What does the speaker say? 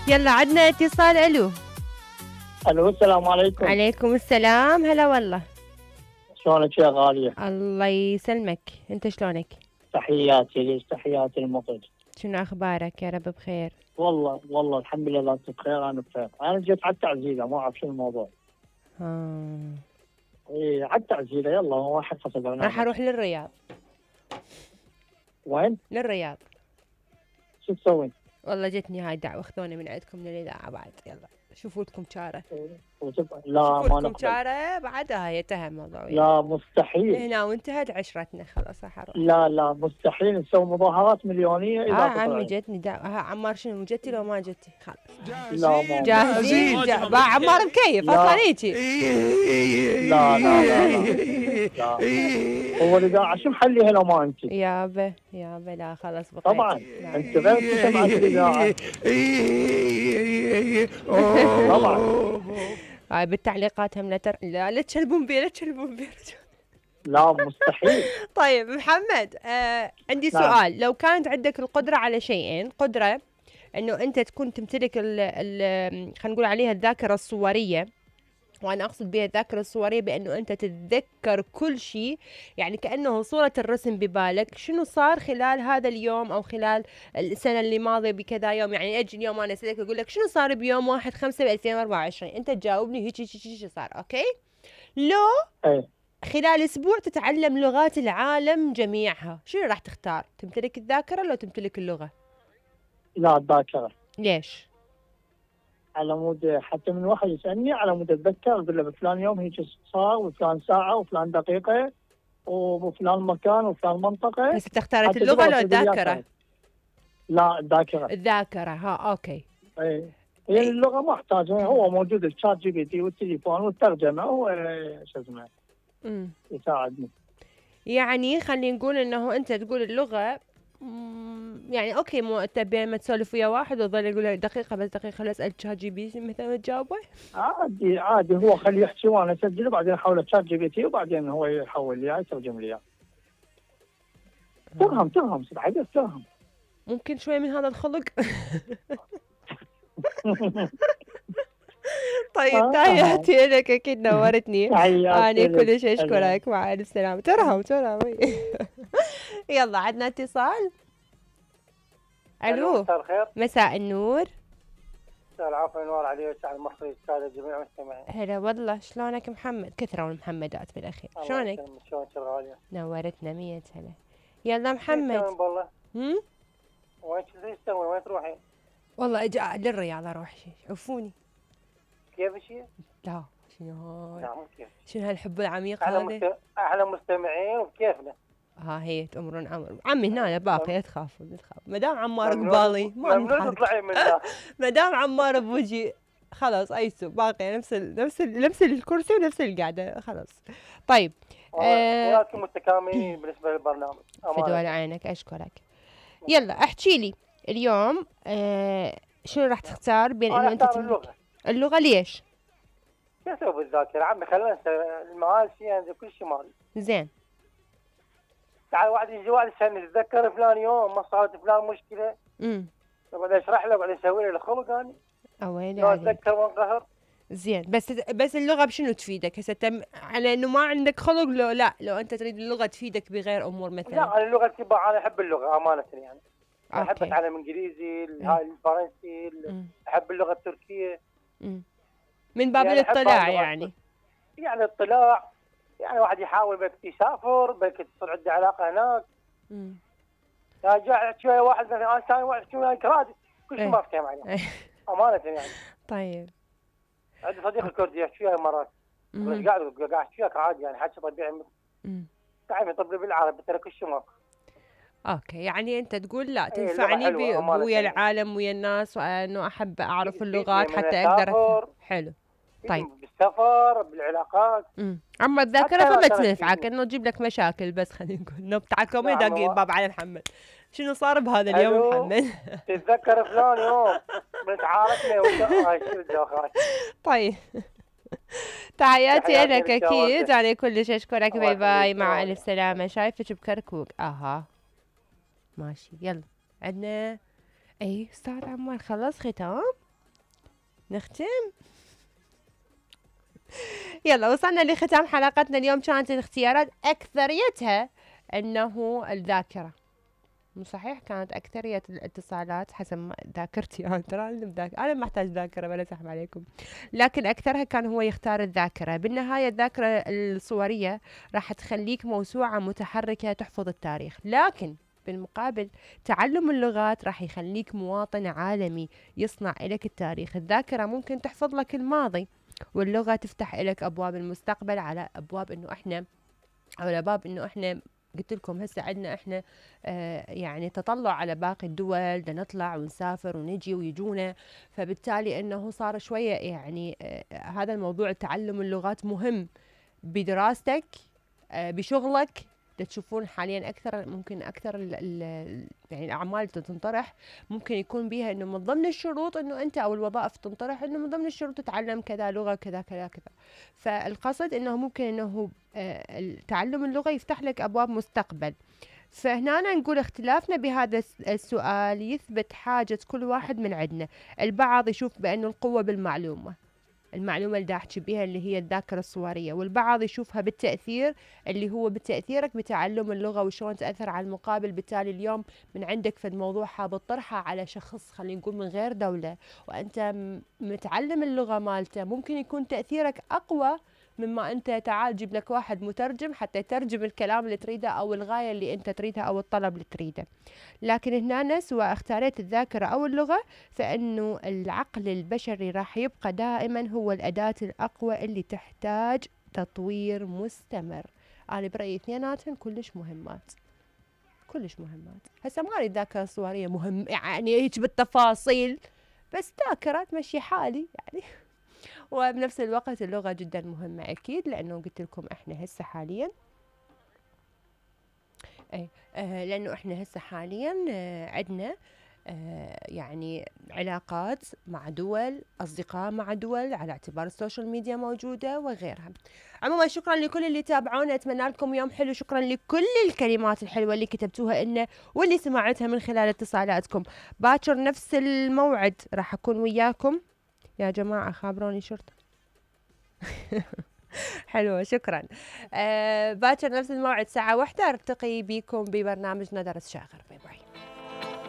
يلا عدنا اتصال. الو الو السلام عليكم. عليكم السلام. هلا والله. شلونك يا غالية؟ الله يسلمك، انت شلونك؟ تحياتي ليش، تحياتي المطرب. شنو اخبارك؟ يا رب بخير. والله الحمد لله انت بخير، انا بخير. انا جيت على التعزيزة، ما اعرف شو الموضوع. ايه على التعزيزة، يلا واحد فصل برنامج. راح اروح للرياض. وين؟ للرياض. شو تسوين؟ والله جتني هاي دعوة، اخذوني من عندكم من الإذاعة بعد. يلا شوفوا لكم شارة. لا شوفوا ما لكم نقبل. شارة بعدها ينتهى الموضوع. لا مستحيل. هنا وانتهت عشرتنا، خلاص راح اروح. لا مستحيل نسوي مظاهرات مليونية إذا عمي جتني عمار شنو جتي لو ما جتي خلاص. لا ما جاهزين. عمار مكيف اصلا هيجي. لا هو الإذاعة شو محليها لو ما أنت؟ يابا لا خلاص بقيت. طبعا أنت غير سمعت الإذاعة. طبعا. هاي بالتعليقات هم لا تشلبون بيه. لا مستحيل. طيب محمد، عندي سؤال. لو كانت عندك القدرة على شيئين، قدرة انه انت تكون تمتلك خلينا نقول عليها الذاكرة الصورية، وانا اقصد بها الذاكرة الصورية بانه انت تتذكر كل شيء، يعني كأنه صورة الرسم ببالك، شنو صار خلال هذا اليوم او خلال السنة اللي ماضية بكذا يوم، يعني اجي اليوم انا اسألك اقول لك شنو صار بيوم 1/5/2024، انت تجاوبني هيك صار. اوكي؟ لو خلال أسبوع تتعلم لغات العالم جميعها، شنو راح تختار؟ تمتلك الذاكرة لو تمتلك اللغة؟ لا الذاكرة. ليش؟ على مود حتى من واحد يسألني على مود أتذكر، أقول له بفلان يوم هيك صار، وفلان ساعة، وفلان دقيقة، وفلان مكان، وفلان منطقة. بس اختارت اللغة لو الذاكرة؟ لا الذاكرة. الذاكرة، اوكي. هي اللغة ما احتاج، هو موجود الشات جي بي تي والتليفون والترجمة، هو شو اسمه يساعدني. يعني خلينا نقول انه انت تقول اللغة، يعني اوكي، مو انت بين ما تسولف ويا واحد وظل يقول دقيقة بس دقيقة، خلص اسال شات جي بي تي مثلا تجاوبه عادي هو خليه يحكي وانا اسجله، بعدين احوله شات جي بي تي، وبعدين هو يحول لي يترجم لي اياه. تفهم سبعة تفهم. ممكن شوي من هذا الخلق. طيب تحياتي لك، اكيد نورتني. انا كل شيء اشكرك. مع الف سلامة. ترهم. يلا عندنا اتصال. الو مساء الخير. مساء النور. مساء العافية والنور عليك على المخرج السادة جميع المستمعين. هلا والله. شلونك محمد؟ كثروا المحمدات بالاخير. شلونك؟ شلونك الغالية؟ نورتنا 100 هلا. يلا محمد. والله وين تسوي؟ وين تروحين؟ والله اجي للرياض اروح. عفوني. كيف الشيء؟ لا شنو لا مو كيف. شنو هالحب العميق هذا؟ احلى مستمعين وبكيفنا. هي تأمرون أمر عمي هنا باقي. لا تخاف ما دام عمار قبالي ما نطلع منه. ما دام عمار بوجي خلاص ايسو باقي نفس الكرسي ونفس القعده خلاص. طيب خياراتكم متكاملين بالنسبه للبرنامج. فدوى عينك اشكرك. يلا احكي لي اليوم شنو راح تختار بين انه انت اللغه ليش؟ شو اسوي بالذاكره عمي؟ خلينا المال شيء عندي كل شيء مالي. زين. تعال واحد يجي واحد يسالني تتذكر فلان يوم ما صارت فلان مشكله؟ بعد اشرح له، بعد اسوي له الخلق اني. ويلي لو اتذكر وانقهر. زين. بس اللغه بشنو تفيدك هسه؟ على انه ما عندك خلق؟ لو انت تريد اللغه تفيدك بغير امور مثلا. لا انا اللغه انا احب اللغه امانه يعني. احب اتعلم انجليزي، هاي الفرنسي، احب اللغه التركيه. من باب يعني الاطلاع يعني الاطلاع، يعني واحد يحاول بك يسافر، بك تصير عنده علاقه هناك. يا جاء شويه واحد مثلا انا ثاني واحد شويه كرادي كل شيء ما افتهم عليه. امانه يعني. طيب عندي صديق كردي يحكي فيها مرات، بس قاعد فيها عادي يعني حكي طبيعي. قاعد يطبل بالعربي ترى كل شيء ماكو. اوكي، يعني انت تقول لا تنفعني ويا العالم ويا الناس، وانه احب اعرف اللغات حتى اقدر. حلو. طيب بالسفر بالعلاقات. اما الذاكره فما تنفعك، انه تجيب لك مشاكل. بس خلينا نقول نبتعكم داقين باب على محمد. شنو صار بهذا اليوم محمد؟ تتذكر فلان يوم بنتعاركنا هاي شو الدوخات. طيب تحياتي لك اكيد. انا كلش اشكرك. باي باي مع الف سلامه. شايفك بكركوك. ماشي. يلا عندنا استاذ عمار خلص ختام. نختم. يلا وصلنا لختام حلقتنا اليوم. كانت الاختيارات أكثريتها أنه الذاكرة، مو صحيح؟ كانت أكثرية الاتصالات حسب ما ذاكرتي أنا ما أحتاج ذاكرة ولا سحب عليكم، لكن أكثرها كان هو يختار الذاكرة. بالنهاية الذاكرة الصورية راح تخليك موسوعة متحركة تحفظ التاريخ، لكن بالمقابل تعلم اللغات راح يخليك مواطن عالمي يصنع لك التاريخ. الذاكرة ممكن تحفظ لك الماضي، واللغة تفتح لك أبواب المستقبل، على أبواب إنه إحنا على باب إنه إحنا قلت لكم هسه عندنا إحنا يعني تطلع على باقي الدول، بدنا نطلع ونسافر ونجي ويجونا، فبالتالي إنه صار شوية يعني هذا الموضوع تعلم اللغات مهم بدراستك بشغلك. تشوفون حاليا اكثر ممكن اكثر يعني الاعمال اللي تنطرح ممكن يكون بها انه من ضمن الشروط انه انت او الوظائف تنطرح انه من ضمن الشروط تتعلم كذا لغه كذا كذا كذا. فالقصد انه ممكن انه تعلم اللغه يفتح لك ابواب مستقبل. فهنا نقول اختلافنا بهذا السؤال يثبت حاجه كل واحد من عندنا. البعض يشوف بانه القوه بالمعلومه، المعلومة اللي احكي بيها اللي هي الذاكرة الصورية، والبعض يشوفها بالتأثير اللي هو بتأثيرك بتعلم اللغة وشلون تأثر على المقابل. بالتالي اليوم من عندك في الموضوع حاب تطرحه على شخص خلينا نقول من غير دولة وأنت متعلم اللغة مالته، ممكن يكون تأثيرك أقوى مما أنت تعال جيب لك واحد مترجم حتى يترجم الكلام اللي تريده أو الغاية اللي أنت تريدها أو الطلب اللي تريده. لكن هنا سواء اختاريت الذاكرة أو اللغة فإنه العقل البشري راح يبقى دائما هو الأداة الأقوى اللي تحتاج تطوير مستمر. أنا برأيي اثنيناتهم كلش مهمات، كلش مهمات. هسه ما أريد ذاكرة صورية مهم يعني هيك بالتفاصيل، بس ذاكرة تمشي حالي يعني. وبنفس الوقت اللغة جدا مهمة أكيد، لأنه قلت لكم إحنا هسه حاليا لأنه إحنا هسه حاليا عندنا يعني علاقات مع دول، أصدقاء مع دول على اعتبار السوشيال ميديا موجودة وغيرها. عموما شكرا لكل اللي تابعونا، أتمنى لكم يوم حلو. شكرا لكل الكلمات الحلوة اللي كتبتوها لنا واللي سمعتها من خلال اتصالاتكم. باكر نفس الموعد راح أكون وياكم يا جماعة، خابروني شرطة. حلوة شكرا. باكر نفس الموعد الساعة 1 ارتقي بيكم ببرنامجنا درس شاغر. باي باي.